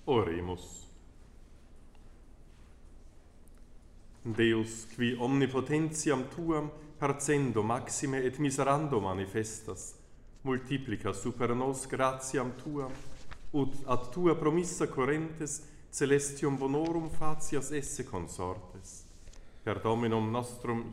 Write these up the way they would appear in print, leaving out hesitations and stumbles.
Oremus. Deus, qui omnipotentiam tuam parcendo maxime et miserando manifestas, multiplica super nos gratiam tuam, ut ad tua promissa correntes celestium bonorum facias esse consortes. Per Dominum nostrum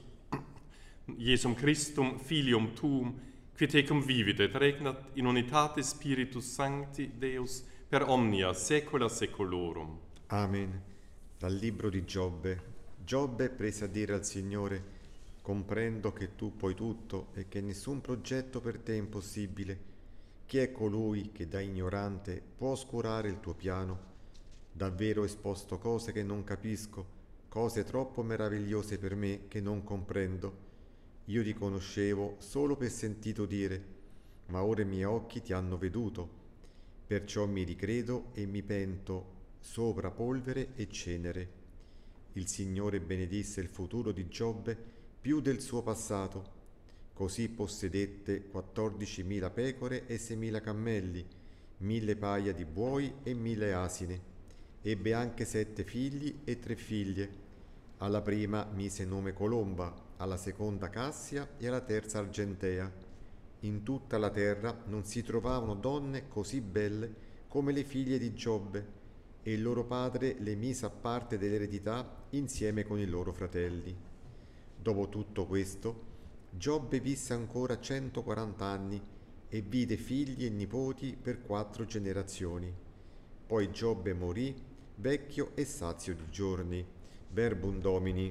Iesum Christum, Filium tuum, qui tecum vivit et regnat in unitate Spiritus Sancti Deus per omnia saecula saeculorum. Amen. Dal libro di Giobbe. Giobbe prese a dire al Signore: comprendo che tu puoi tutto e che nessun progetto per te è impossibile. Chi è colui che da ignorante può oscurare il tuo piano? Davvero ho esposto cose che non capisco, cose troppo meravigliose per me che non comprendo. Io ti conoscevo solo per sentito dire, ma ora i miei occhi ti hanno veduto. Perciò mi ricredo e mi pento sopra polvere e cenere. Il Signore benedisse il futuro di Giobbe più del suo passato. Così possedette 14.000 pecore e 6.000 cammelli, 1.000 paia di buoi e 1.000 asine. Ebbe anche 7 figli e 3 figlie. Alla prima mise nome Colomba, alla seconda Cassia e alla terza Argentea. In tutta la terra non si trovavano donne così belle come le figlie di Giobbe, e il loro padre le mise a parte dell'eredità insieme con i loro fratelli. Dopo tutto questo, Giobbe visse ancora 140 anni e vide figli e nipoti per 4 generazioni. Poi Giobbe morì, vecchio e sazio di giorni. Verbum Domini.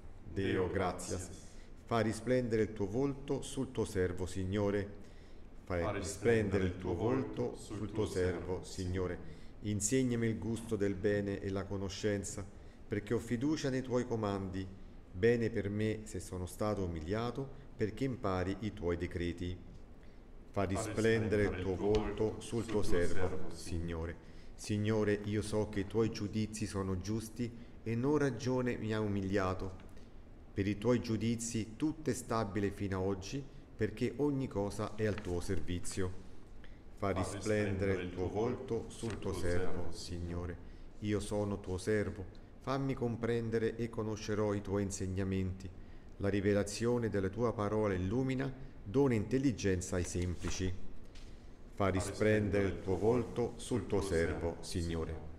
Deo gratias. Fa risplendere il tuo volto sul tuo servo, Signore. Fa risplendere il tuo volto sul tuo servo, Signore. Insegnami il gusto del bene e la conoscenza, perché ho fiducia nei tuoi comandi. Bene per me se sono stato umiliato, perché impari i tuoi decreti. Fa risplendere il tuo volto sul tuo servo, Signore. Signore, io so che i tuoi giudizi sono giusti e non ragione mi ha umiliato. Per i tuoi giudizi tutto è stabile fino a oggi, perché ogni cosa è al tuo servizio. Fa risplendere il tuo volto sul tuo servo, Signore. Io sono tuo servo, fammi comprendere e conoscerò i tuoi insegnamenti. La rivelazione della tua parola illumina, dona intelligenza ai semplici. Fa risplendere il tuo volto sul tuo servo, Signore.